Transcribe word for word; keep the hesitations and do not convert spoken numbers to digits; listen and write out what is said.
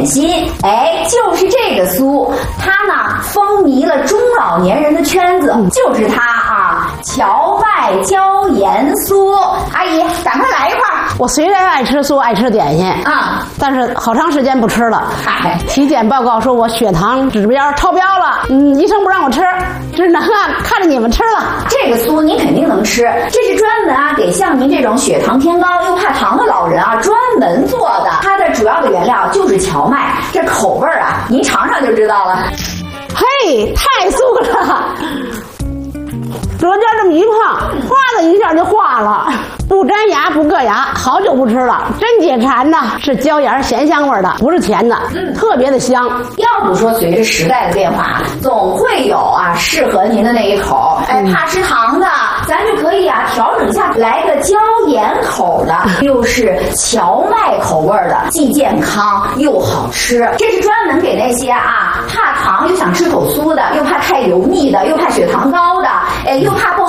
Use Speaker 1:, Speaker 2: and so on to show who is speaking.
Speaker 1: 点心。哎，就是这个酥，它呢风靡了中老年人的圈子，嗯、就是它啊，荞麦椒盐酥。阿姨，赶快来一块儿。
Speaker 2: 我虽然爱吃酥，爱吃点心啊，但是好长时间不吃了。
Speaker 1: 哎，
Speaker 2: 体检报告说我血糖指标超标了，嗯，医生不让我吃，只能啊看着你们吃了。
Speaker 1: 这个酥您肯定能吃，这是专门啊给像您这种血糖偏高又怕糖的老人啊专门做的。它的主要的原料就是荞麦，这口味啊，您尝尝就知道了。
Speaker 2: 嘿，太酥了！舌尖这么一碰，哗的一下就化了，不粘牙不硌牙，好久不吃了，真解馋呐！是椒盐咸香味的，不是甜的，嗯，特别的香。
Speaker 1: 要不说随着时代的变化，总会有啊适合您的那一口。哎，怕吃糖的，咱就可以啊调整一下，来个椒盐口的，又是荞麦口味的，既健康又好吃。这是专门给那些啊怕糖又想吃口酥的，又怕太油腻的，又怕血糖高的，哎又怕不